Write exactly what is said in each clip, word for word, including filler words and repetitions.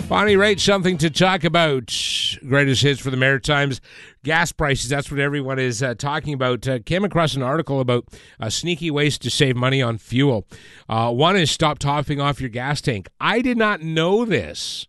Bonnie Raitt, something to talk about. Greatest hits for the Maritimes. Gas prices, that's what everyone is uh, talking about. Uh, came across an article about uh, sneaky ways to save money on fuel. Uh, one is stop topping off your gas tank. I did not know this.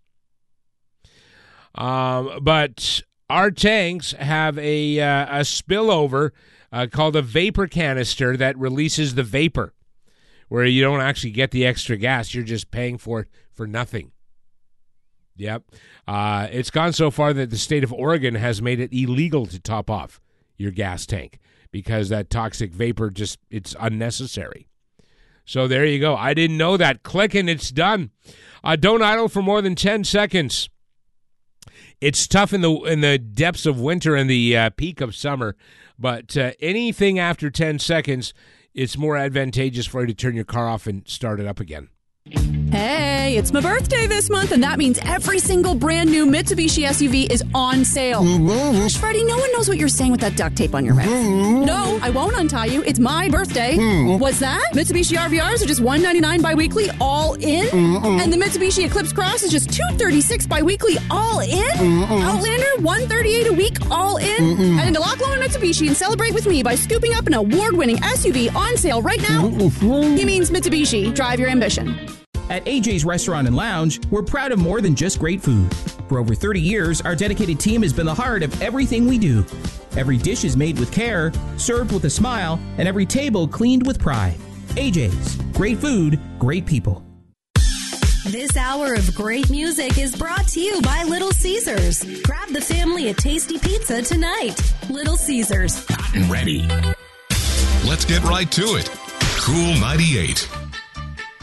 Um, but our tanks have a, uh, a spillover uh, called a vapor canister that releases the vapor, where you don't actually get the extra gas. You're just paying for it for nothing. Yep. Uh, it's gone so far that the state of Oregon has made it illegal to top off your gas tank because that toxic vapor just, it's unnecessary. So there you go. I didn't know that. Click and it's done. Uh, don't idle for more than ten seconds. It's tough in the in the depths of winter and the uh, peak of summer, but uh, anything after ten seconds, it's more advantageous for you to turn your car off and start it up again. Hey, it's my birthday this month, and that means every single brand new Mitsubishi S U V is on sale. Mm-hmm. Freddie, no one knows what you're saying with that duct tape on your mouth. Mm-hmm. No, I won't untie you. It's my birthday. Mm-hmm. What's that? Mitsubishi R V Rs are just one hundred ninety-nine bi-weekly, all in? Mm-hmm. And the Mitsubishi Eclipse Cross is just two hundred thirty-six bi-weekly, all in? Mm-hmm. Outlander, one hundred thirty-eight a week, all in? Mm-hmm. Head into Loch Lomond Mitsubishi and celebrate with me by scooping up an award-winning S U V on sale right now. Mm-hmm. He means Mitsubishi. Drive your ambition. At A J's Restaurant and Lounge, we're proud of more than just great food. For over thirty years, our dedicated team has been the heart of everything we do. Every dish is made with care, served with a smile, and every table cleaned with pride. A J's. Great food, great people. This hour of great music is brought to you by Little Caesars. Grab the family a tasty pizza tonight. Little Caesars. Hot and ready. Let's get right to it. Cool ninety-eight.